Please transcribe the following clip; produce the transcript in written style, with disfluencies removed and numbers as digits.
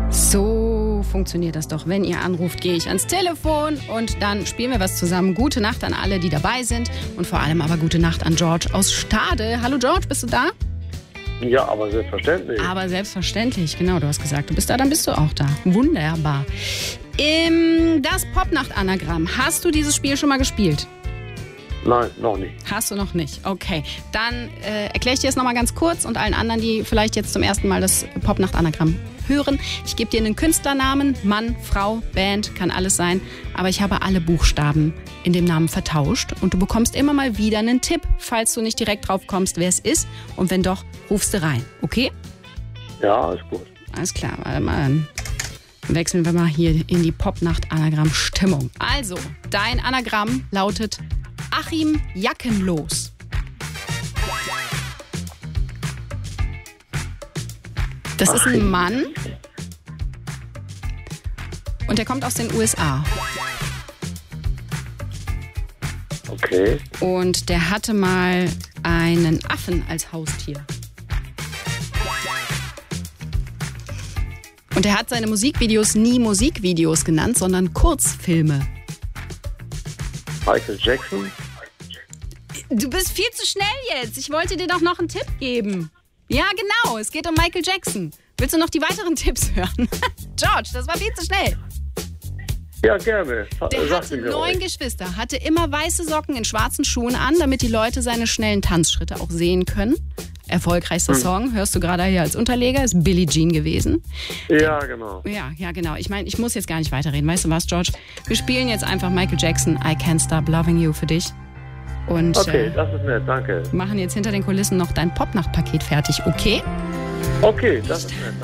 So funktioniert das doch. Wenn ihr anruft, gehe ich ans Telefon und dann spielen wir was zusammen. Gute Nacht an alle, die dabei sind und vor allem aber gute Nacht an George aus Stade. Hallo George, bist du da? Ja, aber selbstverständlich. Aber selbstverständlich, genau, du hast gesagt, du bist da, dann bist du auch da. Wunderbar. Das Popnacht-Anagramm, hast du dieses Spiel schon mal gespielt? Nein, noch nicht. Hast du noch nicht? Okay, dann erkläre ich dir es nochmal ganz kurz und allen anderen, die vielleicht jetzt zum ersten Mal das Popnacht-Anagramm hören. Ich gebe dir einen Künstlernamen, Mann, Frau, Band, kann alles sein. Aber ich habe alle Buchstaben in dem Namen vertauscht und du bekommst immer mal wieder einen Tipp, falls du nicht direkt drauf kommst, wer es ist. Und wenn doch, rufst du rein, okay? Ja, alles gut. Alles klar, warte mal. Dann wechseln wir mal hier in die Popnacht-Anagramm-Stimmung. Also, dein Anagramm lautet Achim Jackenlos. Das ist ein Mann und der kommt aus den USA. Okay. Und der hatte mal einen Affen als Haustier. Und er hat seine Musikvideos nie Musikvideos genannt, sondern Kurzfilme. Michael Jackson? Du bist viel zu schnell jetzt. Ich wollte dir doch noch einen Tipp geben. Ja, genau. Es geht um Michael Jackson. Willst du noch die weiteren Tipps hören? George, das war viel zu schnell. Ja, gerne. Der hatte 9 Geschwister, hatte immer weiße Socken in schwarzen Schuhen an, damit die Leute seine schnellen Tanzschritte auch sehen können. Erfolgreichster Song, hörst du gerade hier als Unterleger, ist Billie Jean gewesen. Ja, genau. Ja, genau. Ich meine, ich muss jetzt gar nicht weiterreden. Weißt du was, George? Wir spielen jetzt einfach Michael Jackson, I Can't Stop Loving You für dich. Und okay, das ist nett, danke. Machen jetzt hinter den Kulissen noch dein Popnacht-Paket fertig, okay? Okay, das ist nett, danke.